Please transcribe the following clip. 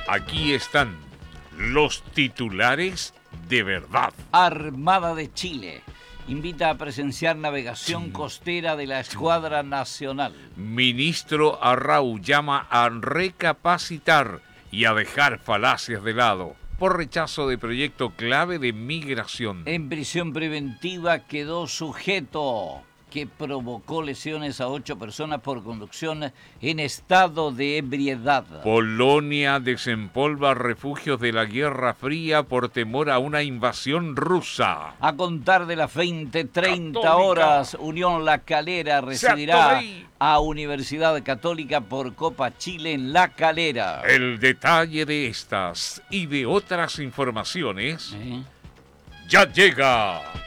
Aquí están los titulares de verdad. Armada de Chile invita a presenciar navegación costera de la Escuadra Nacional. Ministro Arrau llama a recapacitar y a dejar falacias de lado por rechazo de proyecto clave de migración. En prisión preventiva quedó sujeto que provocó lesiones a 8 personas por conducción en estado de ebriedad. Polonia desempolva refugios de la Guerra Fría por temor a una invasión rusa. A contar de las 20:30 horas, Unión La Calera recibirá a Universidad Católica por Copa Chile en La Calera. El detalle de estas y de otras informaciones ya llega.